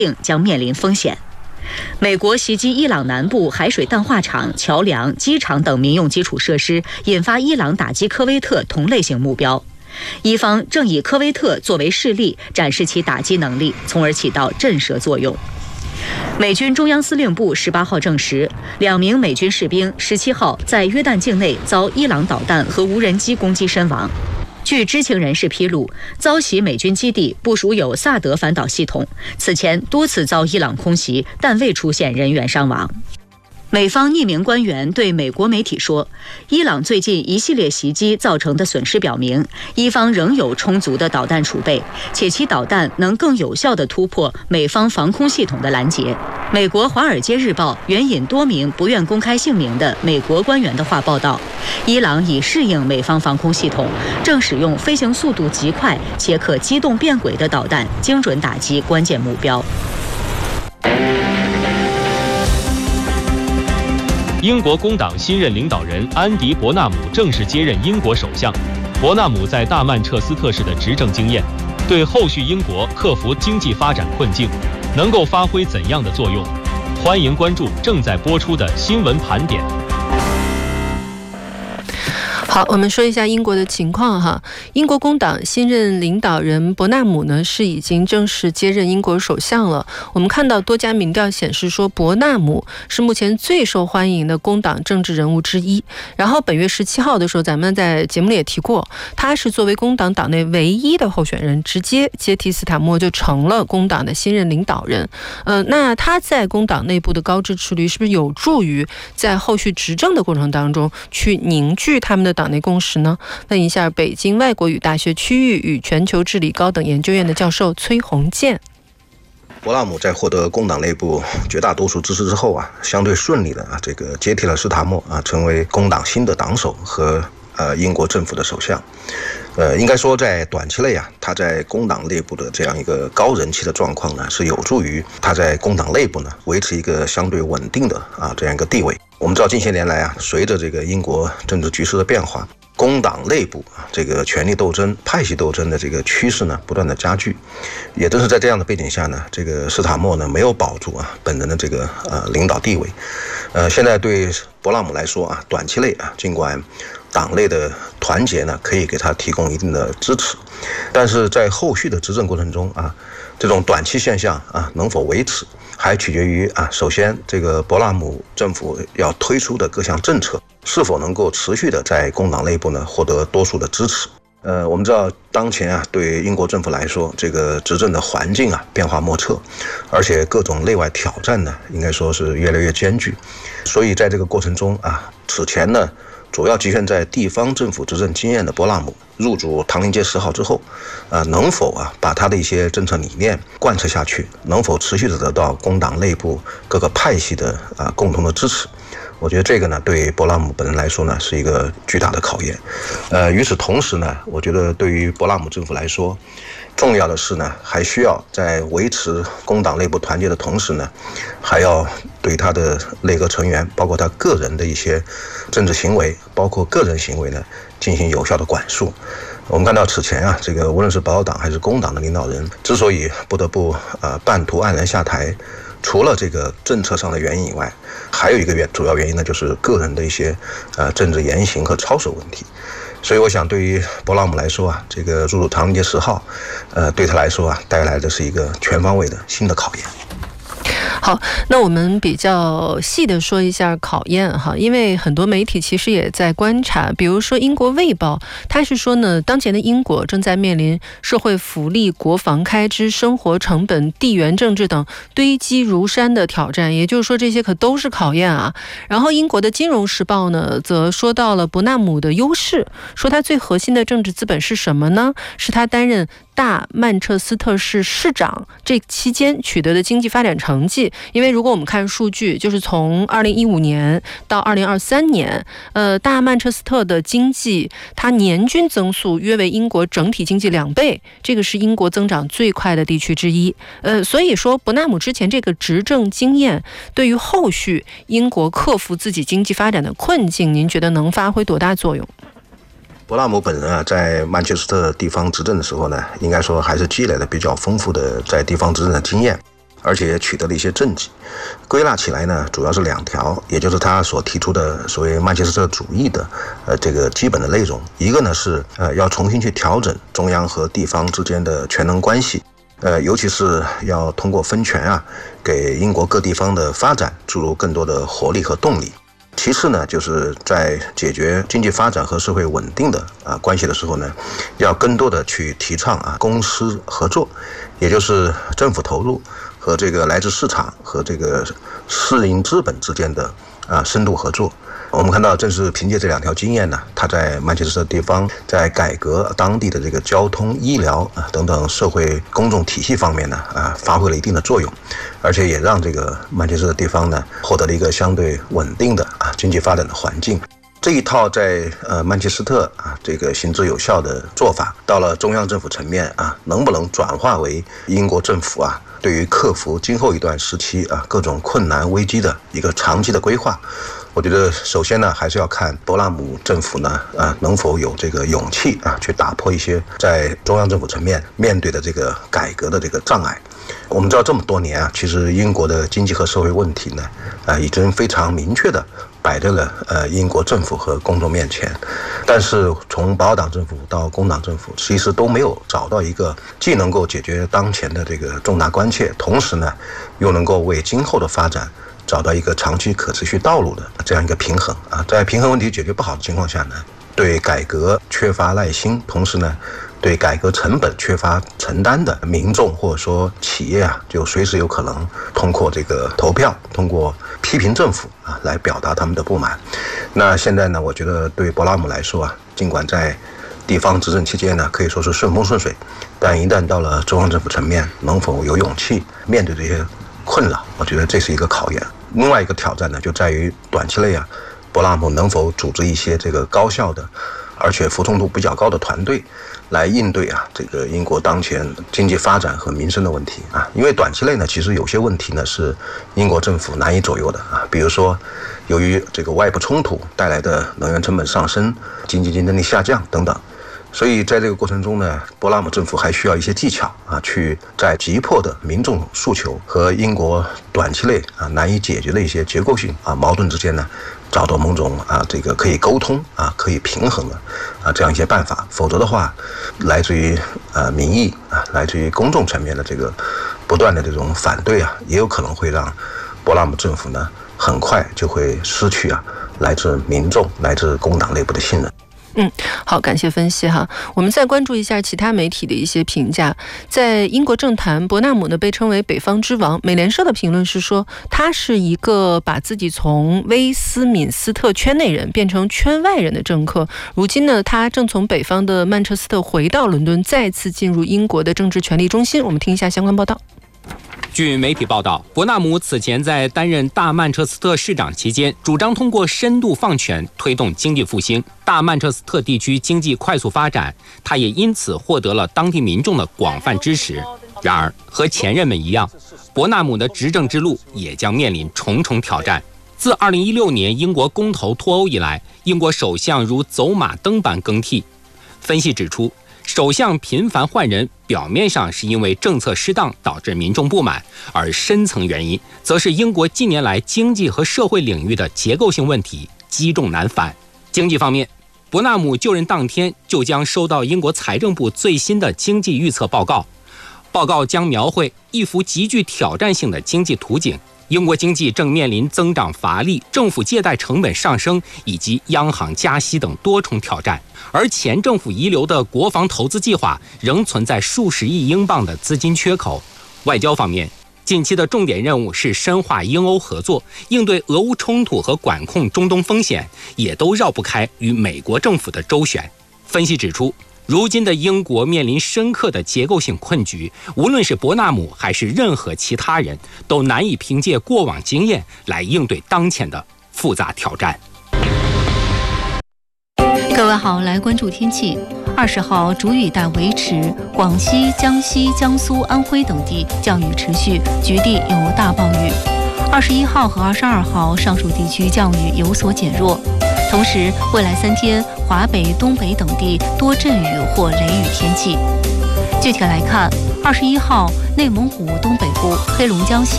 将面临风险。美国袭击伊朗南部海水淡化厂、桥梁、机场等民用基础设施，引发伊朗打击科威特同类型目标。伊方正以科威特作为示例，展示其打击能力，从而起到震慑作用。美军中央司令部18号证实，2名美军士兵17号在约旦境内遭伊朗导弹和无人机攻击身亡。据知情人士披露，遭袭美军基地部署有萨德反导系统，此前多次遭伊朗空袭，但未出现人员伤亡。美方匿名官员对美国媒体说，伊朗最近一系列袭击造成的损失表明，伊方仍有充足的导弹储备，且其导弹能更有效地突破美方防空系统的拦截。美国《华尔街日报》援引多名不愿公开姓名的美国官员的话报道，伊朗已适应美方防空系统，正使用飞行速度极快且可机动变轨的导弹，精准打击关键目标。 英国工党新任领导人安迪·伯纳姆正式接任英国首相。伯纳姆在大曼彻斯特市的执政经验，对后续英国克服经济发展困境能够发挥怎样的作用？欢迎关注正在播出的新闻盘点。 好，我们说一下英国的情况哈。英国工党新任领导人伯纳姆呢是已经正式接任英国首相了。我们看到多家民调显示说，伯纳姆是目前最受欢迎的工党政治人物之一。然后本月17号的时候，咱们在节目里也提过，他是作为工党党内唯一的候选人，直接接替斯坦默，就成了工党的新任领导人。那他在工党内部的高支持率是不是有助于在后续执政的过程当中去凝聚他们的党内共识呢？问一下北京外国语大学区域与全球治理高等研究院的教授崔洪建。 伯纳姆在获得工党内部绝大多数支持之后相对顺利的这个接替了斯塔默成为工党新的党首和英国政府的首相。应该说在短期内他在工党内部的这样一个高人气的状况呢，是有助于他在工党内部呢维持一个相对稳定的这样一个地位。我们知道近些年来随着这个英国政治局势的变化，工党内部这个权力斗争、派系斗争的这个趋势呢不断的加剧。也正是在这样的背景下呢，这个斯塔默呢没有保住本人的这个领导地位。现在对伯纳姆来说短期内尽管党内的团结呢可以给他提供一定的支持，但是在后续的执政过程中这种短期现象能否维持，还取决于首先这个伯纳姆政府要推出的各项政策是否能够持续的在工党内部呢获得多数的支持。我们知道当前对英国政府来说，这个执政的环境变化莫测，而且各种内外挑战呢应该说是越来越艰巨。所以在这个过程中此前呢主要局限在地方政府执政经验的伯纳姆入主唐宁街10号之后能否把他的一些政策理念贯彻下去，能否持续的得到工党内部各个派系的共同的支持，我觉得这个呢对伯纳姆本人来说呢是一个巨大的考验。与此同时呢，我觉得对于伯纳姆政府来说，重要的是呢，还需要在维持工党内部团结的同时呢，还要对他的内阁成员，包括他个人的一些政治行为，包括个人行为呢，进行有效的管束。我们看到此前这个无论是保守党还是工党的领导人，之所以不得不半途黯然下台，除了这个政策上的原因以外，还有一个主要原因呢，就是个人的一些政治言行和操守问题。所以我想对于伯纳姆来说这个入主唐宁街10号对他来说带来的是一个全方位的新的考验。 好，那我们比较细的说一下考验哈，因为很多媒体其实也在观察，比如说英国卫报，它是说呢，当前的英国正在面临社会福利、国防开支、生活成本、地缘政治等堆积如山的挑战，也就是说这些可都是考验啊。然后英国的金融时报呢，则说到了伯纳姆的优势，说他最核心的政治资本是什么呢？是他担任大曼彻斯特市市长这期间取得的经济发展成绩。因为如果我们看数据，就是从2015年到2023年，大曼彻斯特的经济它年均增速约为英国整体经济2倍，这个是英国增长最快的地区之一。所以说伯纳姆之前这个执政经验对于后续英国克服自己经济发展的困境，您觉得能发挥多大作用？ 伯纳姆本人在曼彻斯特地方执政的时候呢，应该说还是积累了比较丰富的在地方执政的经验。 而且也取得了一些政绩。归纳起来呢，主要是2条，也就是他所提出的所谓曼彻斯特主义的这个基本的内容。一个呢是要重新去调整中央和地方之间的权能关系，尤其是要通过分权啊，给英国各地方的发展注入更多的活力和动力。其次呢，就是在解决经济发展和社会稳定的关系的时候呢，要更多的去提倡公私合作，也就是政府投入和这个来自市场和这个私营资本之间的深度合作。我们看到，正是凭借这2条经验呢，他在曼彻斯特地方在改革当地的这个交通、医疗等等社会公众体系方面呢发挥了一定的作用，而且也让这个曼彻斯特地方呢获得了一个相对稳定的经济发展的环境。这一套在曼彻斯特这个行之有效的做法，到了中央政府层面能不能转化为英国政府对于克服今后一段时期各种困难危机的一个长期的规划？我觉得首先呢，还是要看伯纳姆政府呢能否有这个勇气去打破一些在中央政府层面面对的这个改革的这个障碍。我们知道这么多年其实英国的经济和社会问题呢已经非常明确的摆在了英国政府和公众面前，但是从保守党政府到工党政府，其实都没有找到一个既能够解决当前的这个重大关切，同时呢又能够为今后的发展找到一个长期可持续道路的这样一个平衡在平衡问题解决不好的情况下呢，对改革缺乏耐心，同时呢对改革成本缺乏承担的民众或者说企业就随时有可能通过这个投票，通过批评政府来表达他们的不满。那现在呢，我觉得对伯纳姆来说尽管在地方执政期间呢可以说是顺风顺水，但一旦到了中央政府层面，能否有勇气面对这些困扰，我觉得这是一个考验。另外一个挑战呢，就在于短期内伯纳姆能否组织一些这个高效的而且服从度比较高的团队来应对这个英国当前经济发展和民生的问题因为短期内呢，其实有些问题呢是英国政府难以左右的比如说由于这个外部冲突带来的能源成本上升、经济竞争力下降等等。所以在这个过程中呢，伯纳姆政府还需要一些技巧去在急迫的民众诉求和英国短期内难以解决的一些结构性矛盾之间呢，找到某种这个可以沟通可以平衡的这样一些办法。否则的话，来自于民意来自于公众层面的这个不断的这种反对也有可能会让伯纳姆政府呢很快就会失去来自民众、来自工党内部的信任。 好，感谢分析哈。我们再关注一下其他媒体的一些评价。在英国政坛，伯纳姆呢被称为北方之王。美联社的评论是说，他是一个把自己从威斯敏斯特圈内人变成圈外人的政客。如今呢，他正从北方的曼彻斯特回到伦敦，再次进入英国的政治权力中心。我们听一下相关报道。 据媒体报道，伯纳姆此前在担任大曼彻斯特市长期间，主张通过深度放权推动经济复兴，大曼彻斯特地区经济快速发展，他也因此获得了当地民众的广泛支持。然而，和前任们一样，伯纳姆的执政之路也将面临重重挑战。自2016年英国公投脱欧以来，英国首相如走马灯般更替。分析指出，首相频繁换人，表面上是因为政策失当导致民众不满，而深层原因则是英国近年来经济和社会领域的结构性问题积重难返。经济方面，伯纳姆就任当天就将收到英国财政部最新的经济预测报告，报告将描绘一幅极具挑战性的经济图景。英国经济正面临增长乏力、政府借贷成本上升以及央行加息等多重挑战，而前政府遗留的国防投资计划仍存在数十亿英镑的资金缺口。外交方面，近期的重点任务是深化英欧合作，应对俄乌冲突和管控中东风险，也都绕不开与美国政府的周旋。分析指出，如今的英国面临深刻的结构性困局，无论是伯纳姆还是任何其他人，都难以凭借过往经验来应对当前的复杂挑战。 各位好，来关注天气。20号主雨带维持，广西、江西、江苏、安徽等地降雨持续，局地有大暴雨。21号和22号上述地区降雨有所减弱。同时，未来3天，华北、东北等地多阵雨或雷雨天气。 具体来看，21号内蒙古东北部、黑龙江西